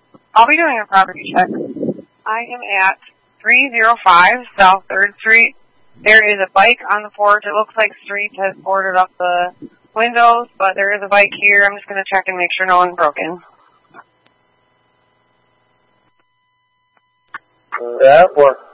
I'll be doing a property check. I am at 305 South 3rd Street. There is a bike on the porch. It looks like Street has boarded up the windows, but there is a bike here. I'm just going to check and make sure no one's broken. That works.